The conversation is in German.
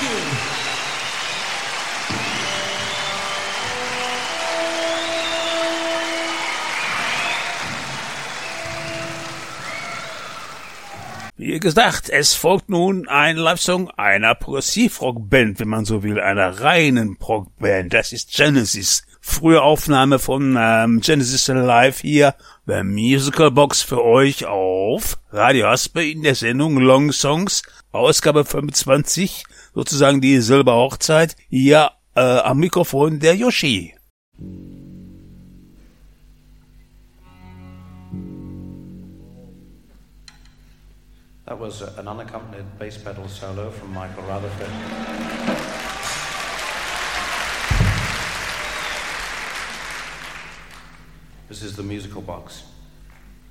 Wie gesagt, es folgt nun ein Live-Song einer Progressivrock-Band, wenn man so will, einer reinen Prog-Band. Das ist Genesis. Frühe Aufnahme von Genesis Live hier, The Musical Box für euch auf Radio Haspe in der Sendung Long Songs, Ausgabe 25, sozusagen die Silberhochzeit. Hier am Mikrofon der Yoshi. That was an unaccompanied bass pedal solo from Michael Rutherford. This is the Musical Box.